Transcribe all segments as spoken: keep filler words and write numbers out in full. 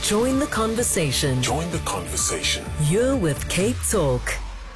Join the conversation. Join the conversation. You're with Cape Talk.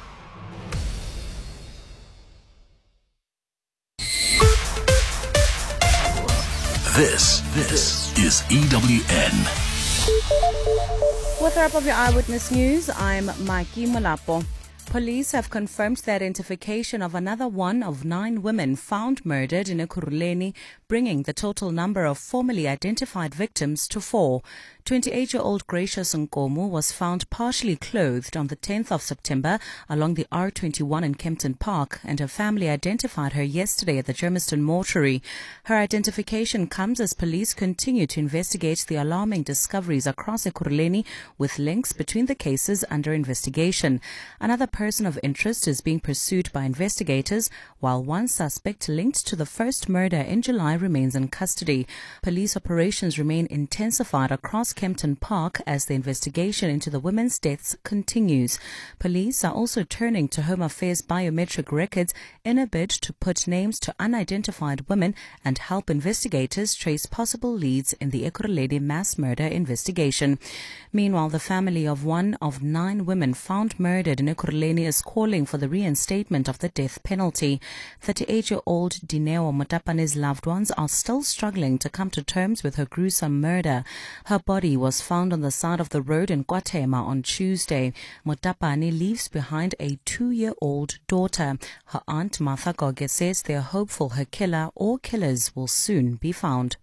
This, this is E W N. With a wrap of your Eyewitness News, I'm Mikey Molapo. Police have confirmed the identification of another one of nine women found murdered in Ekurhuleni, bringing the total number of formally identified victims to four. twenty-eight-year-old Gracious Nkomo was found partially clothed on the tenth of September along the R twenty-one in Kempton Park, and her family identified her yesterday at the Germiston mortuary. Her identification comes as police continue to investigate the alarming discoveries across Ekurhuleni with links between the cases under investigation. Another person of interest is being pursued by investigators, while one suspect linked to the first murder in July remains in custody. Police operations remain intensified across Kempton Park as the investigation into the women's deaths continues. Police are also turning to Home Affairs biometric records in a bid to put names to unidentified women and help investigators trace possible leads in the Ekurhuleni mass murder investigation. Meanwhile, the family of one of nine women found murdered in Ekurhuleni is calling for the reinstatement of the death penalty. thirty-eight-year-old Dineo Motapane's loved ones are still struggling to come to terms with her gruesome murder. Her body was found on the side of the road in KwaThema on Tuesday. Motapane leaves behind a two-year-old daughter. Her aunt Martha Goge says they are hopeful her killer or killers will soon be found.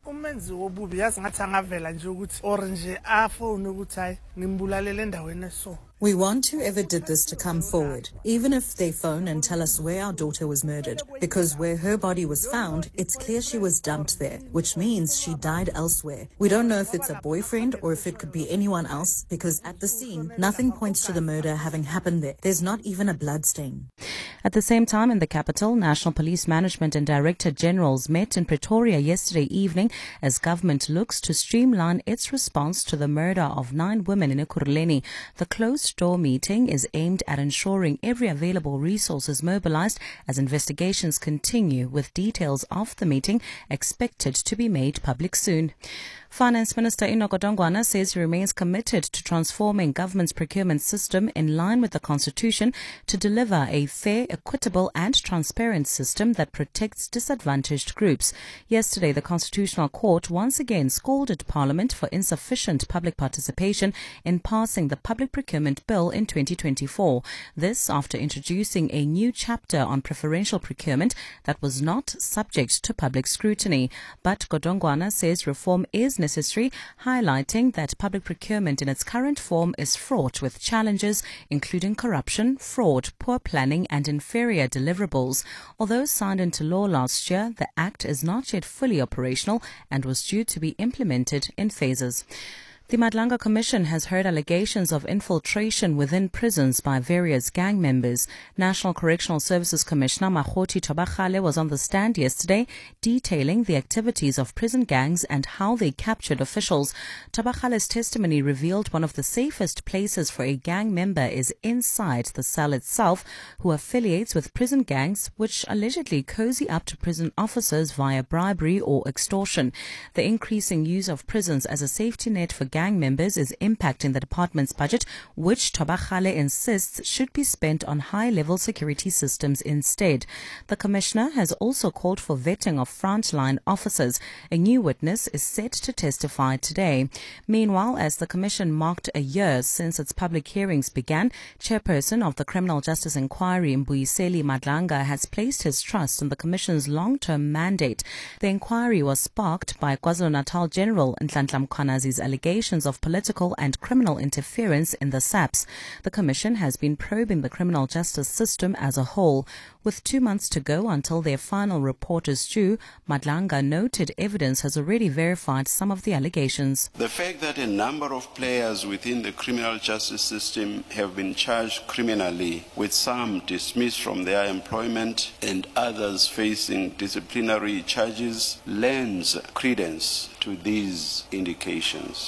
We want whoever did this to come forward, even if they phone and tell us where our daughter was murdered, because where her body was found, it's clear she was dumped there, which means she died elsewhere. We don't know if it's a boyfriend or if it could be anyone else, because at the scene, nothing points to the murder having happened there. There's not even a blood stain. At the same time, in the capital, National Police Management and Director Generals met in Pretoria yesterday evening as government looks to streamline its response to the murder of nine women in Ekurhuleni. The closed-door meeting is aimed at ensuring every available resource is mobilized as investigations continue, with details of the meeting expected to be made public soon. Finance Minister Enoch Godongwana says he remains committed to transforming government's procurement system in line with the Constitution to deliver a fair, equitable and transparent system that protects disadvantaged groups. Yesterday, the Constitutional Court once again scolded Parliament for insufficient public participation in passing the Public Procurement Bill in twenty twenty-four. This after introducing a new chapter on preferential procurement that was not subject to public scrutiny. But Godongwana says reform is necessary, highlighting that public procurement in its current form is fraught with challenges including corruption, fraud, poor planning and inferior deliverables. Although signed into law last year, the Act is not yet fully operational and was due to be implemented in phases. The Madlanga Commission has heard allegations of infiltration within prisons by various gang members. National Correctional Services Commissioner Makgothi Thobakgale was on the stand yesterday detailing the activities of prison gangs and how they captured officials. Thobakgale's testimony revealed one of the safest places for a gang member is inside the cell itself, who affiliates with prison gangs which allegedly cozy up to prison officers via bribery or extortion. The increasing use of prisons as a safety net for gang members is impacting the department's budget, which Thobakgale insists should be spent on high-level security systems instead. The Commissioner has also called for vetting of frontline officers. A new witness is set to testify today. Meanwhile, as the Commission marked a year since its public hearings began, Chairperson of the Criminal Justice Inquiry, Mbuyiseli Madlanga, has placed his trust in the Commission's long-term mandate. The inquiry was sparked by KwaZulu-Natal General Nhlanhla Mkhwanazi's allegations of political and criminal interference in the S A P S. The Commission has been probing the criminal justice system as a whole. With two months to go until their final report is due, Madlanga noted evidence has already verified some of the allegations. The fact that a number of players within the criminal justice system have been charged criminally, with some dismissed from their employment and others facing disciplinary charges, lends credence to these indications.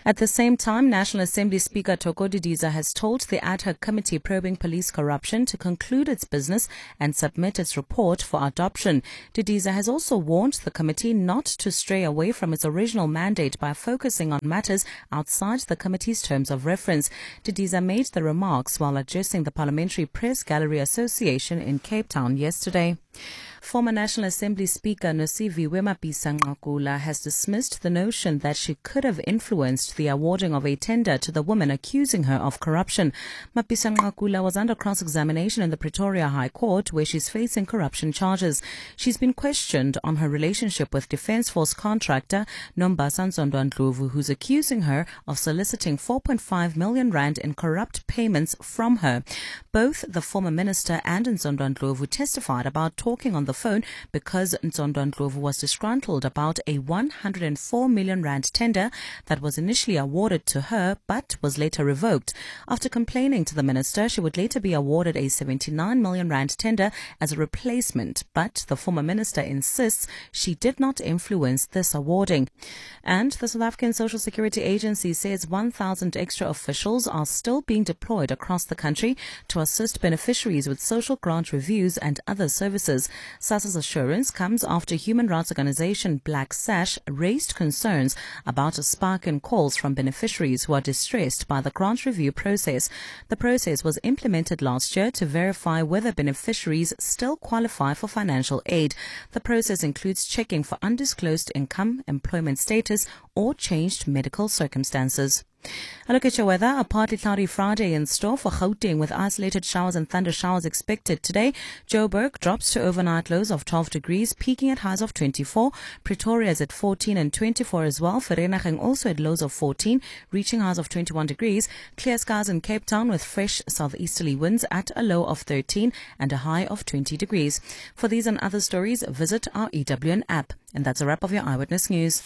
At the same time, National Assembly Speaker Thoko Didiza has told the ad hoc committee probing police corruption to conclude its business and submit its report for adoption. Didiza has also warned the committee not to stray away from its original mandate by focusing on matters outside the committee's terms of reference. Didiza made the remarks while addressing the Parliamentary Press Gallery Association in Cape Town yesterday. Former National Assembly Speaker Nosiviwe Mapisa-Nqakula has dismissed the notion that she could have influenced the awarding of a tender to the woman accusing her of corruption. Mapisa-Nqakula was under cross-examination in the Pretoria High Court, where she's facing corruption charges. She's been questioned on her relationship with Defence Force contractor Nombasa Nzondwa-Ndlovu, who's accusing her of soliciting four point five million rand in corrupt payments from her. Both the former minister and Nzondwa-Ndlovu testified about talking on the phone because Nzondwa-Ndlovu was disgruntled about a one hundred four million rand tender that was initially awarded to her but was later revoked. After complaining to the minister, she would later be awarded a seventy-nine million rand tender as a replacement, but the former minister insists she did not influence this awarding. And the South African Social Security Agency says one thousand extra officials are still being deployed across the country to assist beneficiaries with social grant reviews and other services. SASSA's assurance comes after human rights organization Black Sash raised concerns about a spike in calls from beneficiaries who are distressed by the grant review process. The process was implemented last year to verify whether beneficiaries still qualify for financial aid. The process includes checking for undisclosed income, employment status, or changed medical circumstances. A look at your weather. A partly cloudy Friday in store for Gauteng with isolated showers and thunder showers expected today. Joburg drops to overnight lows of twelve degrees, peaking at highs of twenty-four. Pretoria is at fourteen and twenty-four as well. Vereeniging also at lows of fourteen, reaching highs of twenty-one degrees. Clear skies in Cape Town with fresh southeasterly winds at a low of thirteen and a high of twenty degrees. For these and other stories, visit our E W N app. And that's a wrap of your Eyewitness News.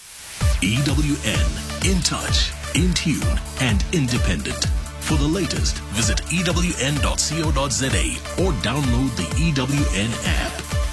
E W N, in touch, in tune, and independent. For the latest, visit E W N dot co dot za or download the E W N app.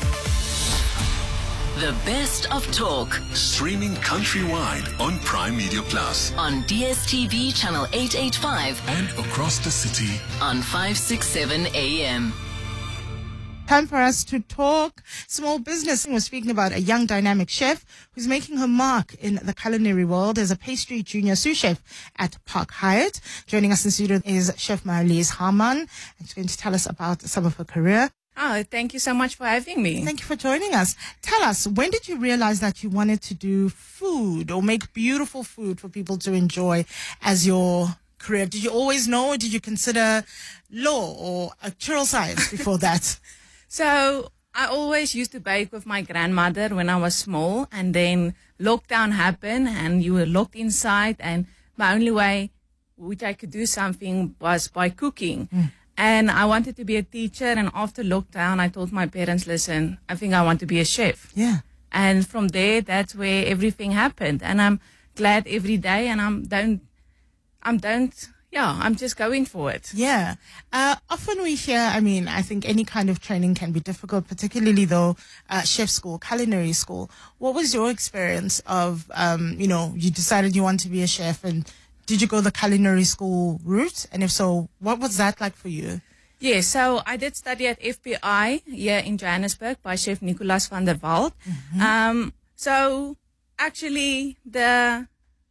The best of talk Streaming countrywide on Prime Media Plus on D S T V channel eight eighty-five and across the city on five sixty-seven A M. Time for us to talk small business. We're speaking about a young dynamic chef who's making her mark in the culinary world as a pastry junior sous chef at Park Hyatt. Joining us in studio is Chef Marlies Hamann, and she's going to tell us about some of her career. Oh, thank you so much for having me. Thank you for joining us. Tell us, when did you realize that you wanted to do food or make beautiful food for people to enjoy as your career? Did you always know, or did you consider law or actuarial science before that? So I always used to bake with my grandmother when I was small, and then lockdown happened and you were locked inside, and my only way which I could do something was by cooking. Mm. And I wanted to be a teacher, and after lockdown I told my parents, listen, I think I want to be a chef. Yeah. And from there, that's where everything happened. And I'm glad every day, and I'm don't, I'm don't, yeah, I'm just going for it. Yeah. Uh, often we hear, I mean, I think any kind of training can be difficult, particularly though, uh, chef school, culinary school. What was your experience of, um, you know, you decided you want to be a chef, and did you go the culinary school route? And if so, what was that like for you? Yeah, so I did study at F P I here in Johannesburg by Chef Nicolas van der Walt. Mm-hmm. Um, so actually the...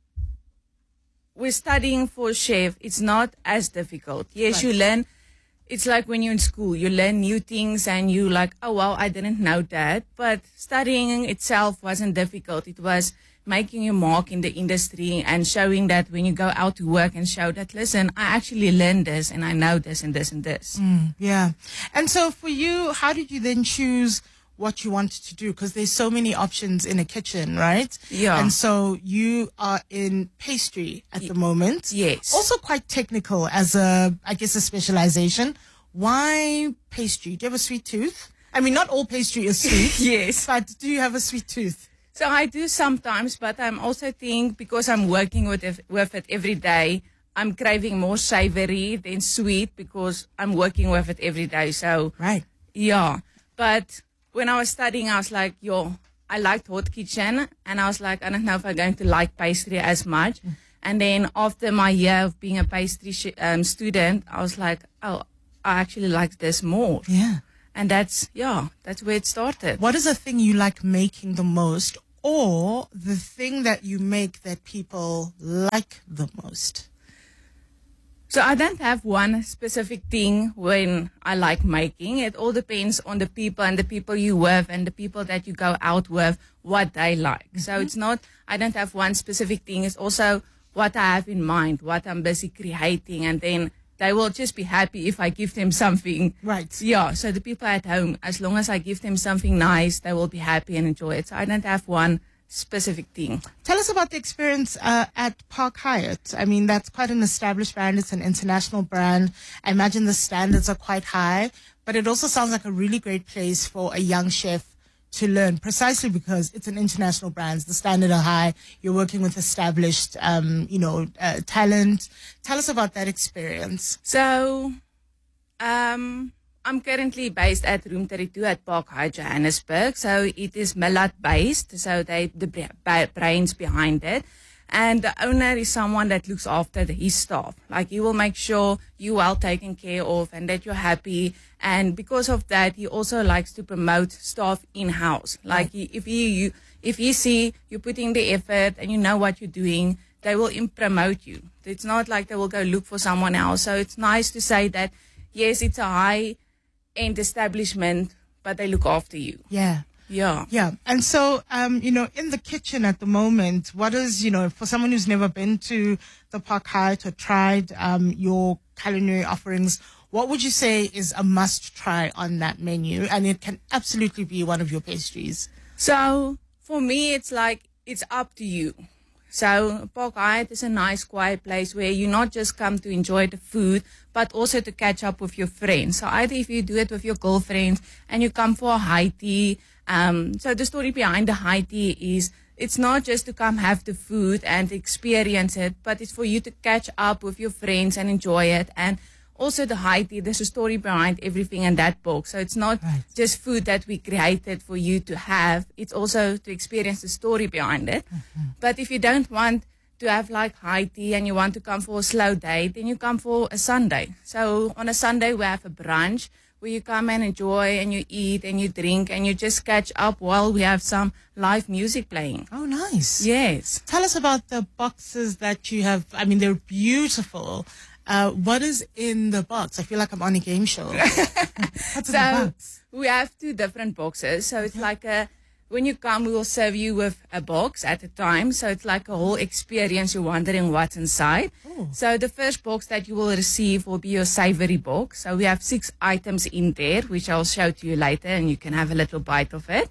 we're studying for chef. It's not as difficult. Yes, right. You learn. It's like when you're in school, you learn new things and you like, oh, wow, I didn't know that. But studying itself wasn't difficult. It was making your mark in the industry and showing that when you go out to work and show that, listen, I actually learned this and I know this and this and this. Mm, yeah. And so for you, how did you then choose what you wanted to do? Because there's so many options in a kitchen, right? Yeah. And so you are in pastry at the moment. Yes. Also quite technical as a, I guess, a specialization. Why pastry? Do you have a sweet tooth? I mean, not all pastry is sweet. Yes. But do you have a sweet tooth? So I do sometimes, but I'm also think because I'm working with it, with it every day, I'm craving more savory than sweet because I'm working with it every day. So, right. Yeah. But when I was studying, I was like, yo, I liked hot kitchen. And I was like, I don't know if I'm going to like pastry as much. Mm. And then after my year of being a pastry sh- um, student, I was like, oh, I actually like this more. Yeah. And that's, yeah, that's where it started. What is the thing you like making the most, or the thing that you make that people like the most? So I don't have one specific thing when I like making. It all depends on the people and the people you with and the people that you go out with, what they like. Mm-hmm. So it's not, I don't have one specific thing. It's also what I have in mind, what I'm busy creating, and then they will just be happy if I give them something. Right. Yeah. So the people at home, as long as I give them something nice, they will be happy and enjoy it. So I don't have one specific thing. Tell us about the experience uh, at Park Hyatt. I mean, that's quite an established brand. It's an international brand. I imagine the standards are quite high, but it also sounds like a really great place for a young chef to learn, precisely because it's an international brand. The standards are high. You're working with established, um, you know, uh, talent. Tell us about that experience. So, um, I'm currently based at Room thirty-two at Park Hyatt, Johannesburg. So it is Millat based. So they the brains behind it. And the owner is someone that looks after the, his staff. Like, he will make sure you're well taken care of and that you're happy. And because of that, he also likes to promote staff in-house. Like, he, if he, you, if he see you putting the effort and you know what you're doing, they will im- promote you. It's not like they will go look for someone else. So it's nice to say that, yes, it's a high-end establishment, but they look after you. Yeah. Yeah. Yeah. And so, um, you know, in the kitchen at the moment, what is, you know, for someone who's never been to the Park Hyatt or tried um, your culinary offerings, what would you say is a must try on that menu? And it can absolutely be one of your pastries. So for me, it's like, it's up to you. So Park Hyatt is a nice, quiet place where you not just come to enjoy the food, but also to catch up with your friends. So either if you do it with your girlfriends and you come for a high tea. Um, so the story behind the high tea is it's not just to come have the food and experience it, but it's for you to catch up with your friends and enjoy it. And also the high tea, there's a story behind everything in that book. So it's not Right. just food that we created for you to have. It's also to experience the story behind it. Mm-hmm. But if you don't want to have like high tea and you want to come for a slow day, then you come for a Sunday. So on a Sunday, we have a brunch where you come and enjoy and you eat and you drink and you just catch up while we have some live music playing. Oh, nice. Yes. Tell us about the boxes that you have. I mean, they're beautiful. Uh, what is in the box? I feel like I'm on a game show. What's in the So box? we have two different boxes. So it's like a, when you come, we will serve you with a box at a time. So it's like a whole experience. You're wondering what's inside. Oh. So the first box that you will receive will be your savory box. So we have six items in there, which I'll show to you later and you can have a little bite of it.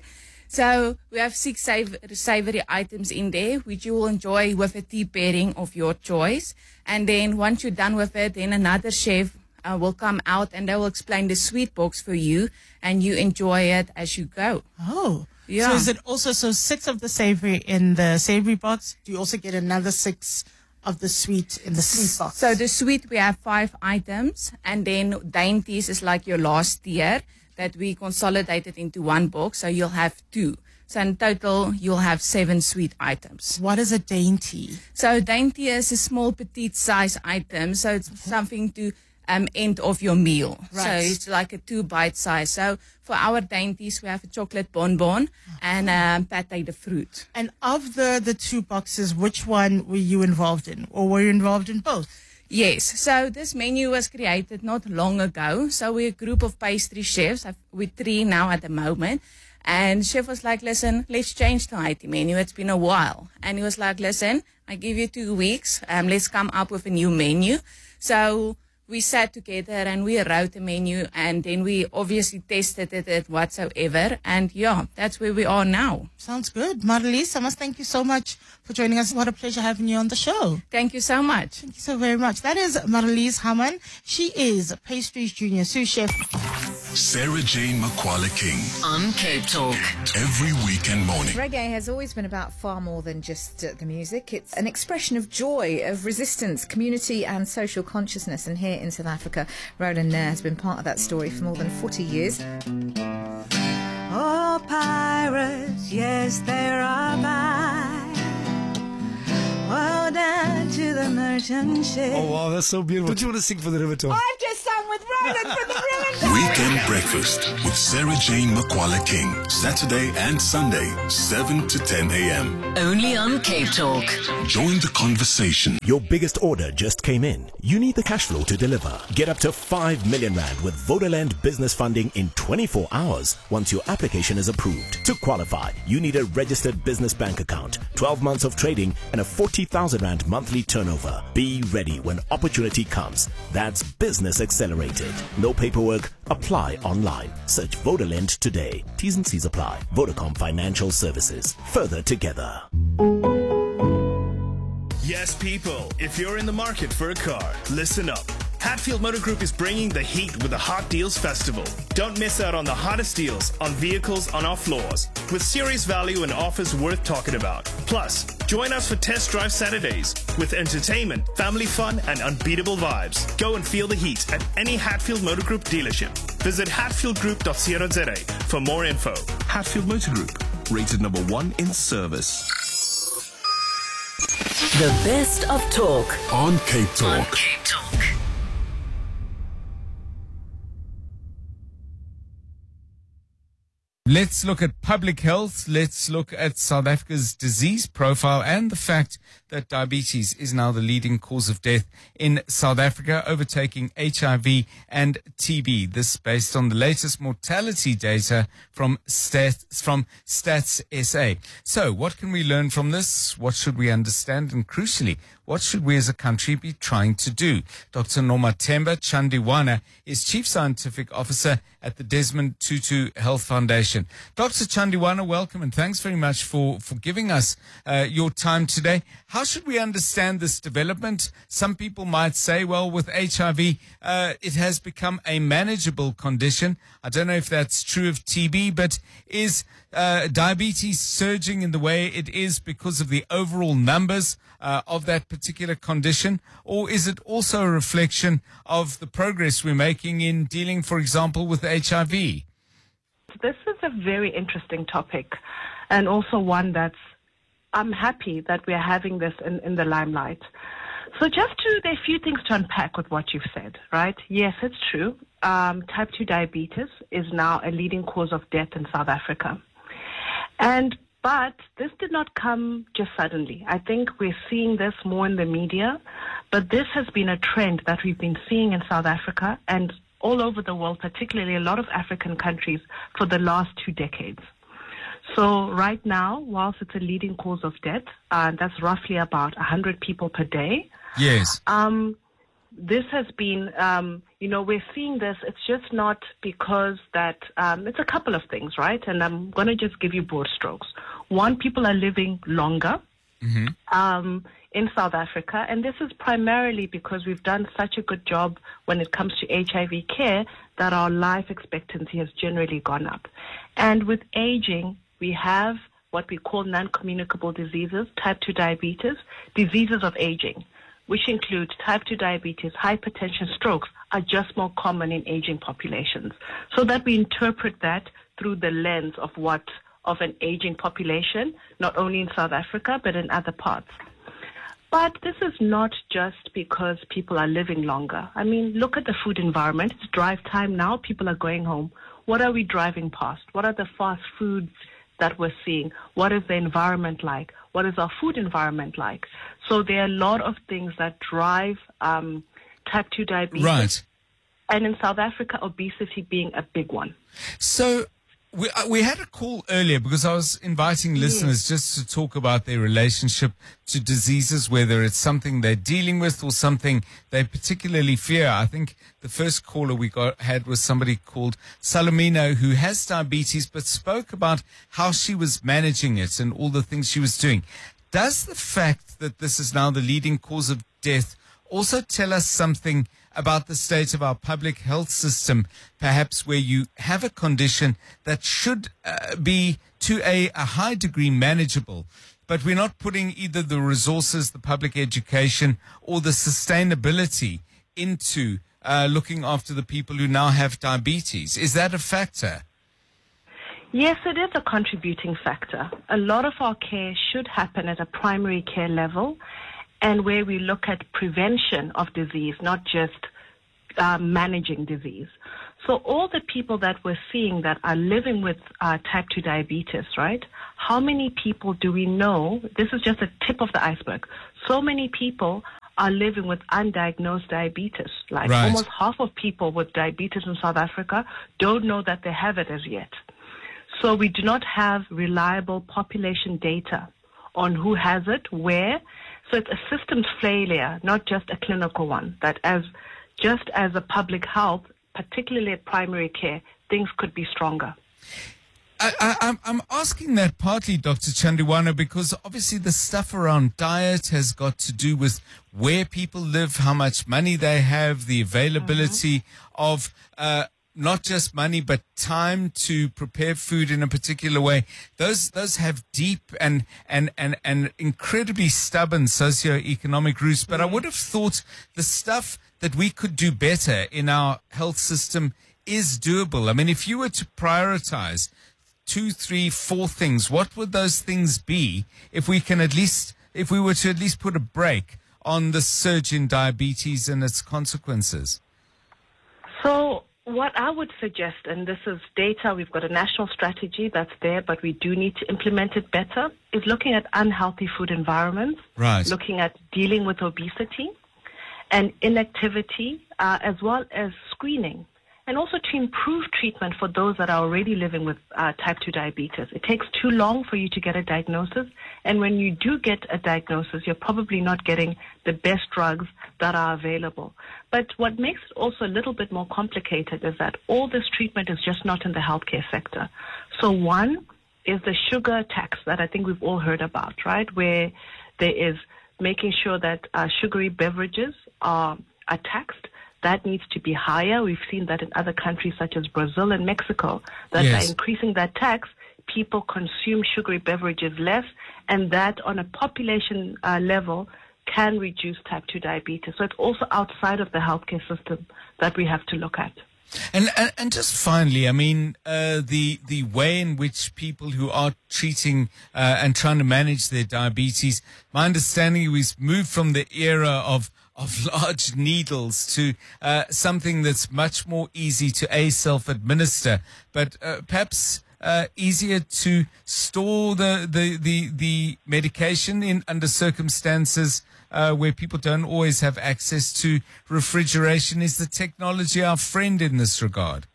So we have six sav- savory items in there, which you will enjoy with a tea pairing of your choice. And then once you're done with it, then another chef uh, will come out and they will explain the sweet box for you and you enjoy it as you go. Oh. Yeah. So is it also, so six of the savory in the savory box? Do you also get another six of the sweet in the sweet box? So the sweet, we have five items. And then dainties is like your last tier that we consolidated into one box. So you'll have two. So in total, you'll have seven sweet items. What is a dainty? So dainty is a small petite size item. So it's something to um, end of your meal. Right. So it's like a two bite size. So for our dainties, we have a chocolate bonbon and um, pate de fruit. And of the, the two boxes, which one were you involved in? Or were you involved in both? Yes. So this menu was created not long ago. So we're a group of pastry chefs. I've- We're three now at the moment. And chef was like, listen, let's change the high tea menu. It's been a while. And he was like, listen, I give you two weeks. Um, let's come up with a new menu. So we sat together and we wrote a menu and then we obviously tested it at whatsoever. And yeah, that's where we are now. Sounds good. Marlies, I must thank you so much for joining us. What a pleasure having you on the show. Thank you so much. Thank you so very much. That is Marlies Haman. She is Pastries Junior Sous Chef. Sarah Jane McQuarrie King. On Cape Talk. Every weekend morning. Reggae has always been about far more than just uh, the music. It's an expression of joy, of resistance, community and social consciousness. And here in South Africa, Roland Nair has been part of that story for more than forty years. Oh, pirates, yes, there are by. Well, down to emergency. Oh, wow, that's so beautiful. Don't you want to sing for the River Tone? I've just sung with Roland for the River Tone. Weekend Breakfast with Sarah Jane Makwala King. Saturday and Sunday, seven to ten a.m. Only on Cape Talk. Join the conversation. Your biggest order just came in. You need the cash flow to deliver. Get up to five million rand with Vodaland business funding in twenty-four hours once your application is approved. To qualify, you need a registered business bank account, twelve months of trading, and a forty thousand rand monthly turnover. Be ready when opportunity comes. That's Business Accelerated. No paperwork. Apply online. Search Vodaland today. T's and C's apply. Vodacom Financial Services. Further together. Yes, people, if you're in the market for a car, listen up. Hatfield Motor Group is bringing the heat with the Hot Deals Festival. Don't miss out on the hottest deals on vehicles on our floors, with serious value and offers worth talking about. Plus, join us for Test Drive Saturdays with entertainment, family fun, and unbeatable vibes. Go and feel the heat at any Hatfield Motor Group dealership. Visit hatfield group dot co dot za for more info. Hatfield Motor Group, rated number one in service. The best of talk. On Cape Talk. On Cape Talk. Let's look at public health. Let's look at South Africa's disease profile and the fact that diabetes is now the leading cause of death in South Africa, overtaking H I V and T B. This based on the latest mortality data from Stats, from Stats S A. So what can we learn from this? What should we understand? And crucially, what should we as a country be trying to do? Doctor Nomathemba Chandiwana is Chief Scientific Officer at the Desmond Tutu Health Foundation. Doctor Chandiwana, welcome and thanks very much for, for giving us uh, your time today. How should we understand this development? Some people might say, well, with H I V, uh, it has become a manageable condition. I don't know if that's true of T B, but is uh, diabetes surging in the way it is because of the overall numbers uh, of that particular condition? Or is it also a reflection of the progress we're making in dealing, for example, with H I V? This is a very interesting topic, and also one that's, I'm happy that we are having this in, in the limelight. So just to, there are a few things to unpack with what you've said, right? Yes, it's true. Um, type two diabetes is now a leading cause of death in South Africa. And, but this did not come just suddenly. I think we're seeing this more in the media, but this has been a trend that we've been seeing in South Africa and all over the world, particularly a lot of African countries, for the last two decades. So right now, whilst it's a leading cause of death, uh, that's roughly about one hundred people per day. Yes. Um, this has been, um, you know, we're seeing this. It's just not because that, um, it's a couple of things, right? And I'm going to just give you broad strokes. One, people are living longer. Mm-hmm. Um, in South Africa, and this is primarily because we've done such a good job when it comes to H I V care that our life expectancy has generally gone up. And with aging, we have what we call non-communicable diseases, type two diabetes, diseases of aging, which include type two diabetes, hypertension, strokes, are just more common in aging populations. So that we interpret that through the lens of what of an aging population, not only in South Africa, but in other parts. But this is not just because people are living longer. I mean, look at the food environment. It's drive time now. People are going home. What are we driving past? What are the fast foods that we're seeing? What is the environment like? What is our food environment like? So there are a lot of things that drive um, type two diabetes. Right. And in South Africa, obesity being a big one. So We, uh, we had a call earlier because I was inviting listeners just to talk about their relationship to diseases, whether it's something they're dealing with or something they particularly fear. I think the first caller we got had was somebody called Salomino who has diabetes but spoke about how she was managing it and all the things she was doing. Does the fact that this is now the leading cause of death also tell us something about the state of our public health system, perhaps where you have a condition that should uh, be to a, a high degree manageable, but we're not putting either the resources, the public education, or the sustainability into uh, looking after the people who now have diabetes? Is that a factor? Yes, it is a contributing factor. A lot of our care should happen at a primary care level. and where we look at prevention of disease, not just uh, managing disease. So all the people that we're seeing that are living with uh, type two diabetes, right? How many people do we know? This is just a tip of the iceberg. So many people are living with undiagnosed diabetes. Like Right. almost half of people with diabetes in South Africa don't know that they have it as yet. So we do not have reliable population data on who has it, where. So it's a systems failure, not just a clinical one, that as just as a public health, particularly at primary care, things could be stronger. I, I, I'm- I'm asking that partly, Doctor Chandiwana, because obviously the stuff around diet has got to do with where people live, how much money they have, the availability Mm-hmm. of uh, not just money but time to prepare food in a particular way. Those those have deep and and and, and incredibly stubborn socioeconomic roots. But I would have thought the stuff that we could do better in our health system is doable. I mean, if you were to prioritize two, three, four things, what would those things be if we can at least, if we were to at least put a break on the surge in diabetes and its consequences? So what I would suggest, and this is data, we've got a national strategy that's there, but we do need to implement it better, is looking at unhealthy food environments, Right. looking at dealing with obesity and inactivity, uh, as well as screening, and also to improve treatment for those that are already living with uh, type two diabetes. It takes too long for you to get a diagnosis, and when you do get a diagnosis, you're probably not getting the best drugs that are available. But what makes it also a little bit more complicated is that all this treatment is just not in the healthcare sector. So one is the sugar tax that I think we've all heard about, right, where there is making sure that uh, sugary beverages are, are taxed. That needs to be higher. We've seen that in other countries such as Brazil and Mexico, that Yes. by increasing that tax, people consume sugary beverages less, and that on a population uh, level can reduce type two diabetes. So it's also outside of the healthcare system that we have to look at. And, and and just finally, I mean, uh, the the way in which people who are treating uh, and trying to manage their diabetes, my understanding is moved from the era of of large needles to uh, something that's much more easy to a self-administer, but uh, perhaps uh, easier to store the, the, the, the medication in under circumstances uh, where people don't always have access to refrigeration. Is the technology our friend in this regard?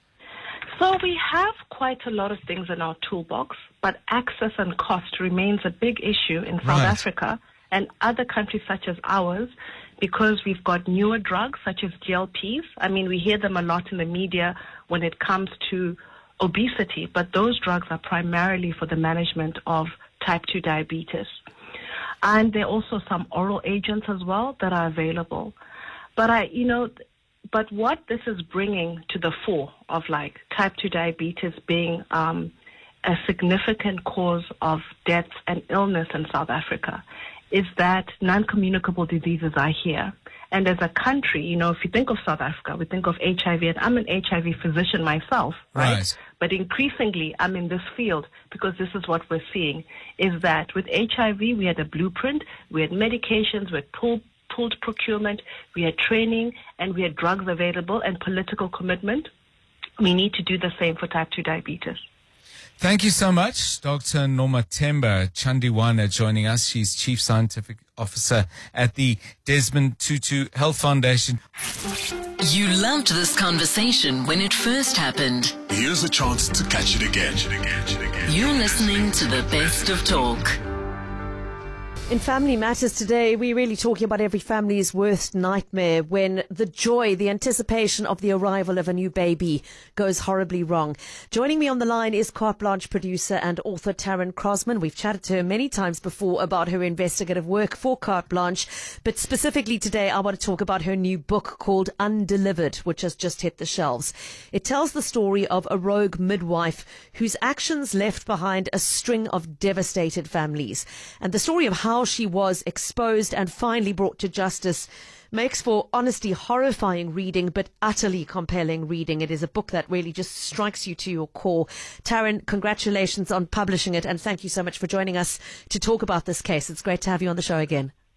So we have quite a lot of things in our toolbox, but access and cost remains a big issue in South Right. Africa and other countries such as ours, because we've got newer drugs such as G L Ps. I mean, we hear them a lot in the media when it comes to obesity, but those drugs are primarily for the management of type two diabetes. And there are also some oral agents as well that are available. But I, you know, but what this is bringing to the fore of like type two diabetes being um, a significant cause of deaths and illness in South Africa is that non-communicable diseases are here. And as a country, you know, if you think of South Africa, we think of H I V, and I'm an H I V physician myself, right? Right. But increasingly, I'm in this field because this is what we're seeing, is that with H I V, we had a blueprint, we had medications, we had pool, pooled procurement, we had training, and we had drugs available and political commitment. We need to do the same for type two diabetes. Thank you so much, Doctor Nomathemba Chandiwana, joining us. She's Chief Scientific Officer at the Desmond Tutu Health Foundation. You loved this conversation when it first happened. Here's a chance to catch it again. You're listening to the Best of Talk. In Family Matters today, we're really talking about every family's worst nightmare when the joy, the anticipation of the arrival of a new baby goes horribly wrong. Joining me on the line is Carte Blanche producer and author Taryn Crosman. We've chatted to her many times before about her investigative work for Carte Blanche, but specifically today I want to talk about her new book called Undelivered, which has just hit the shelves. It tells the story of a rogue midwife whose actions left behind a string of devastated families, and the story of how she was exposed and finally brought to justice makes for honestly horrifying reading, but utterly compelling reading. It is a book that really just strikes you to your core. Taryn, congratulations on publishing it, and thank you so much for joining us to talk about this case. It's great to have you on the show again.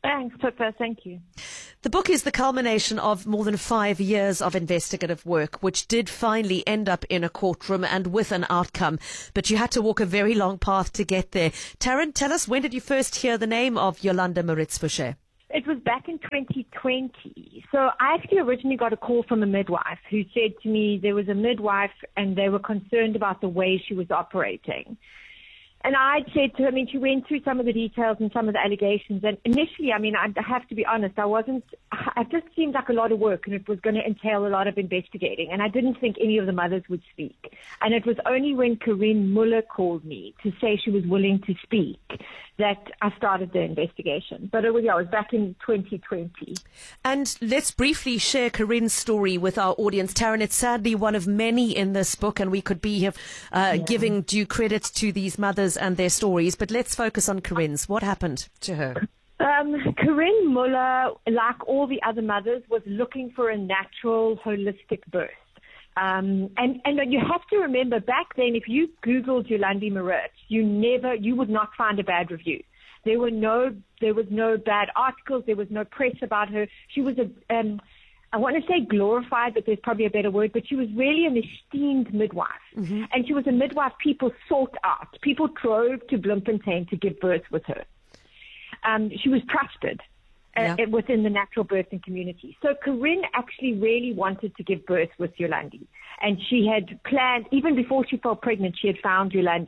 Thanks, Pippa. Thank you. The book is the culmination of more than five years of investigative work, which did finally end up in a courtroom and with an outcome. But you had to walk a very long path to get there. Taryn, tell us, when did you first hear the name of Yolanda Maritz-Fouché? It was back in twenty twenty. So I actually originally got a call from a midwife who said to me there was a midwife and they were concerned about the way she was operating. And I'd said to her, I mean, she went through some of the details and some of the allegations. And initially, I mean, I have to be honest, I wasn't, it just seemed like a lot of work and it was going to entail a lot of investigating. And I didn't think any of the mothers would speak. And it was only when Corinne Muller called me to say she was willing to speak that I started the investigation. But it was, yeah, it was back in twenty twenty. And let's briefly share Corinne's story with our audience. Taryn, it's sadly one of many in this book, and we could be here uh, yeah. giving due credit to these mothers and their stories. But let's focus on Corinne's. What happened to her? Um, Corinne Muller, like all the other mothers, was looking for a natural, holistic birth. Um, and, and you have to remember, back then, if you Googled Yolanda Maritz, you never, you would not find a bad review. There were no, there was no bad articles. There was no press about her. She was a, um, I want to say glorified, but there's probably a better word, but she was really an esteemed midwife. Mm-hmm. And she was a midwife people sought out. People drove to Bloemfontein to give birth with her. Um, she was trusted. Uh, yeah. within the natural birthing community. So Corinne actually really wanted to give birth with Yolanda. And she had planned, even before she fell pregnant, she had found Yolanda.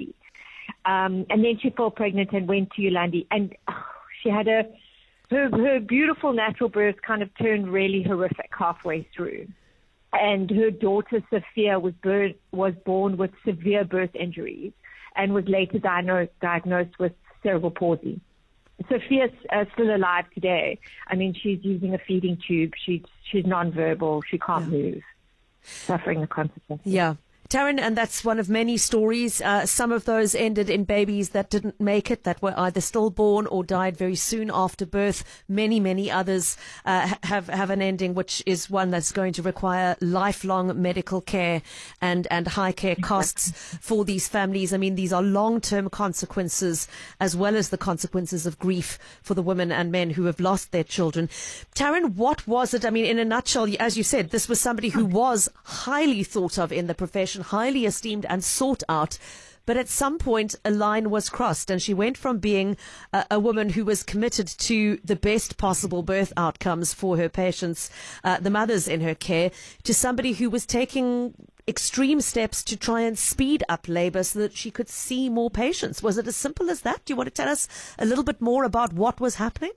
Um, and then she fell pregnant and went to Yolanda. And oh, she had a, her, her beautiful natural birth kind of turned really horrific halfway through. And her daughter, Sophia, was, birth, was born with severe birth injuries and was later diagnosed, diagnosed with cerebral palsy. Sophia's uh, still alive today. I mean, she's using a feeding tube. She's she's nonverbal. She can't yeah. move, suffering the consequences. Yeah. Taryn, and that's one of many stories. Uh, some of those ended in babies that didn't make it, that were either stillborn or died very soon after birth. Many, many others uh, have have an ending, which is one that's going to require lifelong medical care and, and high care costs for these families. I mean, these are long-term consequences as well as the consequences of grief for the women and men who have lost their children. Taryn, what was it? I mean, in a nutshell, as you said, this was somebody who was highly thought of in the profession, highly esteemed and sought out, but at some point a line was crossed and she went from being a, a woman who was committed to the best possible birth outcomes for her patients, uh, the mothers in her care, to somebody who was taking extreme steps to try and speed up labour so that she could see more patients. Was it as simple as that? Do you want to tell us a little bit more about what was happening?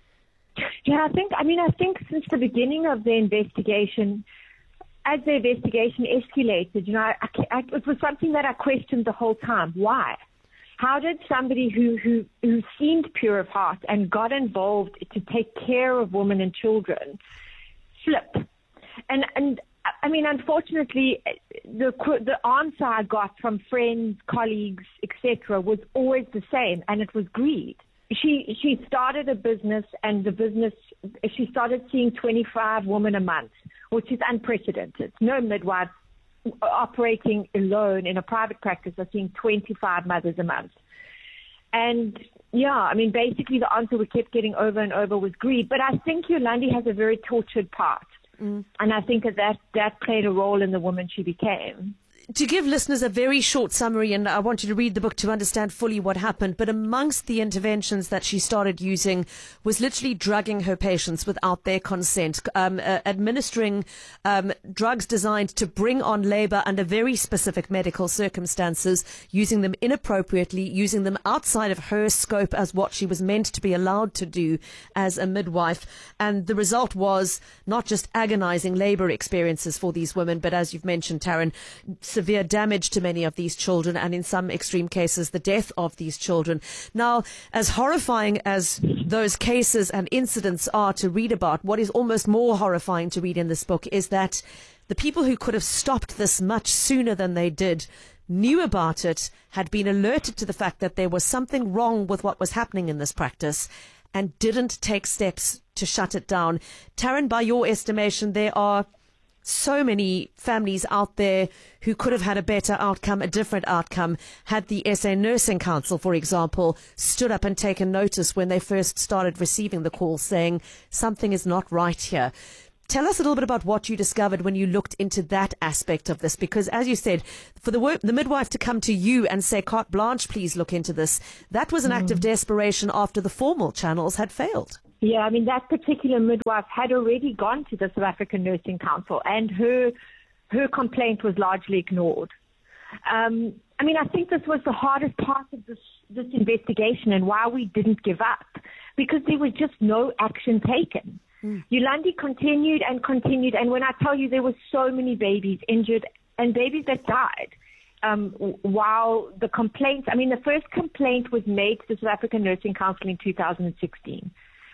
Yeah, I think, I mean, I think since the beginning of the investigation, as the investigation escalated, you know, I, I, it was something that I questioned the whole time. Why? How did somebody who, who, who seemed pure of heart and got involved to take care of women and children flip? And, and I mean, unfortunately, the, the answer I got from friends, colleagues, et cetera, was always the same, and it was greed. She she started a business, and the business, she started seeing twenty-five women a month, which is unprecedented. No midwife operating alone in a private practice are seeing twenty-five mothers a month. And yeah, I mean, basically the answer we kept getting over and over was greed. But I think Yolanda has a very tortured past. Mm. And I think that, that that played a role in the woman she became. To give listeners a very short summary, and I want you to read the book to understand fully what happened, but amongst the interventions that she started using was literally drugging her patients without their consent, um, uh, administering um, drugs designed to bring on labour under very specific medical circumstances, using them inappropriately, using them outside of her scope as what she was meant to be allowed to do as a midwife. And the result was not just agonising labour experiences for these women, but as you've mentioned, Taryn, severe damage to many of these children, and in some extreme cases, the death of these children. Now, as horrifying as those cases and incidents are to read about, what is almost more horrifying to read in this book is that the people who could have stopped this much sooner than they did knew about it, had been alerted to the fact that there was something wrong with what was happening in this practice, and didn't take steps to shut it down. Taryn, by your estimation, there are so many families out there who could have had a better outcome, a different outcome, had the S A Nursing Council, for example, stood up and taken notice when they first started receiving the call saying something is not right here. Tell us a little bit about what you discovered when you looked into that aspect of this, because as you said, for the work, the midwife to come to you and say, carte blanche, please look into this, that was an act of desperation after the formal channels had failed. Yeah, I mean, that particular midwife had already gone to the South African Nursing Council, and her her complaint was largely ignored. Um, I mean, I think this was the hardest part of this, this investigation and why we didn't give up, because there was just no action taken. Mm. Yolandi continued and continued, and when I tell you there were so many babies injured and babies that died, um, while the complaints, I mean, the first complaint was made to the South African Nursing Council in two thousand sixteen.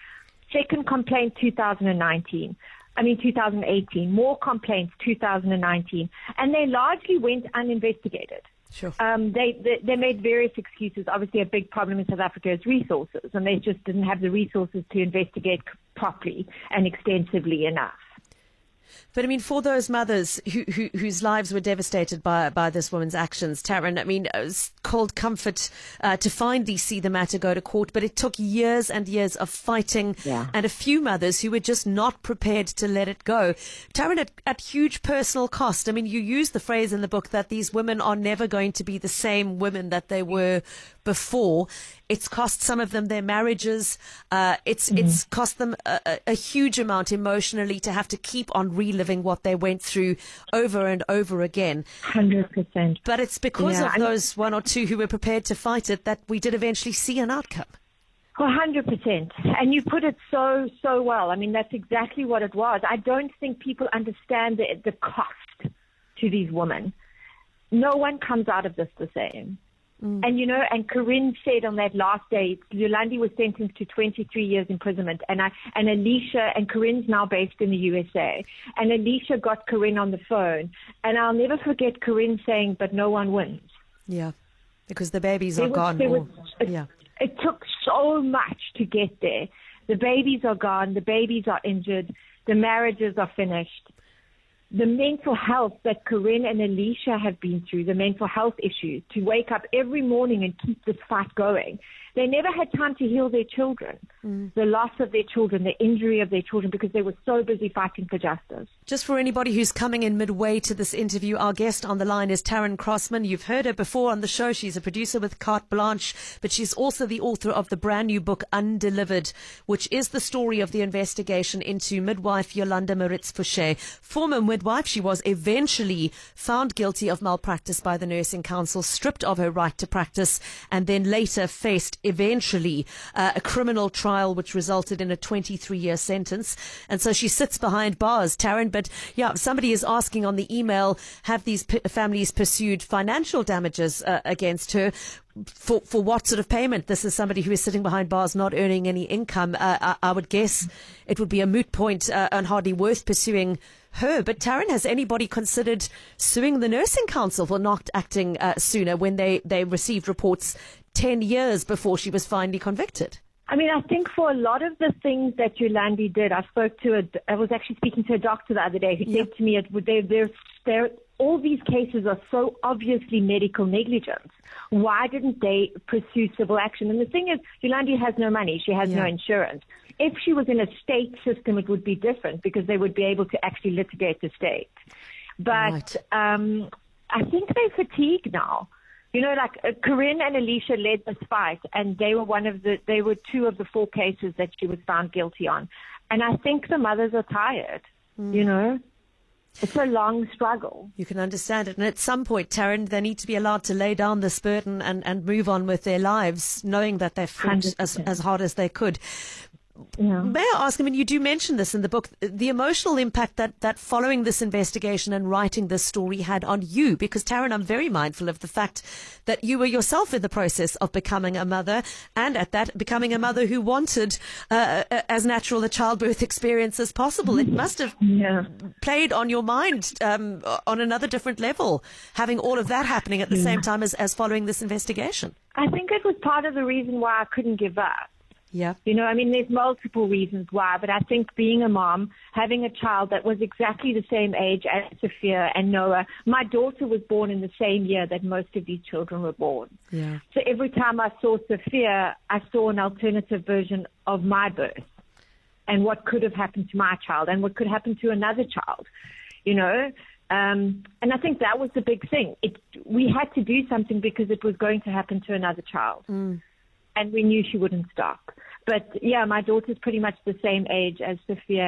Second complaint, two thousand nineteen. I mean, two thousand eighteen. More complaints, two thousand nineteen. And they largely went uninvestigated. Sure. Um, they, they they made various excuses. Obviously, a big problem in South Africa is resources, and they just didn't have the resources to investigate properly and extensively enough. But I mean, for those mothers who, who, whose lives were devastated by by this woman's actions, Taryn, I mean, it was cold comfort uh, to finally see the matter go to court, but it took years and years of fighting, yeah. and a few mothers who were just not prepared to let it go. Taryn, at, at huge personal cost. I mean, you use the phrase in the book that these women are never going to be the same women that they were before. It's cost some of them their marriages. Uh, it's mm-hmm. it's cost them a, a, a huge amount emotionally to have to keep on reliving what they went through over and over again. one hundred percent. But it's because yeah, of those one or two who were prepared to fight it that we did eventually see an outcome. one hundred percent. And you put it so, so well. I mean, that's exactly what it was. I don't think people understand the, the cost to these women. No one comes out of this the same. Mm. And, you know, and Corinne said on that last day, Yolandi was sentenced to twenty-three years imprisonment. And I, and Alicia, and Corinne's now based in the U S A. And Alicia got Corinne on the phone. And I'll never forget Corinne saying, but no one wins. Yeah, because the babies there are was, gone. There was, or, it, yeah. it took so much to get there. The babies are gone. The babies are injured. The marriages are finished. The mental health that Corinne and Alicia have been through, the mental health issues, to wake up every morning and keep this fight going. They never had time to heal their children, mm. the loss of their children, the injury of their children, because they were so busy fighting for justice. Just for anybody who's coming in midway to this interview, our guest on the line is Taryn Crossman. You've heard her before on the show. She's a producer with Carte Blanche, but she's also the author of the brand new book Undelivered, which is the story of the investigation into midwife Yolanda Maritz-Forshey. Former midwife, she was eventually found guilty of malpractice by the Nursing Council, stripped of her right to practice, and then later faced eventually uh, a criminal trial which resulted in a twenty-three year sentence. And so she sits behind bars, Taryn. But yeah, somebody is asking on the email, have these p- families pursued financial damages uh, against her? For for what sort of payment? This is somebody who is sitting behind bars, not earning any income. Uh, I, I would guess it would be a moot point uh, and hardly worth pursuing her. But Taryn, has anybody considered suing the Nursing Council for not acting uh, sooner when they, they received reports ten years before she was finally convicted? I mean, I think for a lot of the things that Yolandi did, I spoke to a, I was actually speaking to a doctor the other day who yep. said to me, it, they, they're, they're, all these cases are so obviously medical negligence. Why didn't they pursue civil action? And the thing is, Yolandi has no money. She has yeah. no insurance. If she was in a state system, it would be different because they would be able to actually litigate the state. But right. um, I think they're fatigued now. You know, like uh, Corinne and Alicia led this fight, and they were one of the, they were two of the four cases that she was found guilty on. And I think the mothers are tired, mm. you know. It's a long struggle. You can understand it. And at some point, Taryn, they need to be allowed to lay down this burden and, and move on with their lives, knowing that they've fought as, as hard as they could. Yeah. May I ask, I mean, you do mention this in the book, the emotional impact that, that following this investigation and writing this story had on you, because Taryn, I'm very mindful of the fact that you were yourself in the process of becoming a mother, and at that, becoming a mother who wanted uh, as natural a childbirth experience as possible. It must have yeah. played on your mind um, on another different level, having all of that happening at the yeah. same time as, as following this investigation. I think it was part of the reason why I couldn't give up. Yeah. You know, I mean, there's multiple reasons why, but I think being a mom, having a child that was exactly the same age as Sophia and Noah, my daughter was born in the same year that most of these children were born. Yeah. So every time I saw Sophia, I saw an alternative version of my birth and what could have happened to my child and what could happen to another child, you know. Um, and I think that was the big thing. It, we had to do something because it was going to happen to another child. Mm. And we knew she wouldn't stop. But yeah, my daughter's pretty much the same age as Sophia.